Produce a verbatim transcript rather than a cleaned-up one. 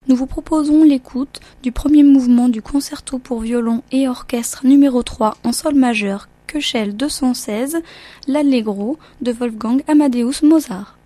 nous vous proposons l'écoute du premier mouvement du concerto pour violon et orchestre numéro trois en sol majeur, Köchel deux cent seize, l'Allegro de Wolfgang Amadeus Mozart.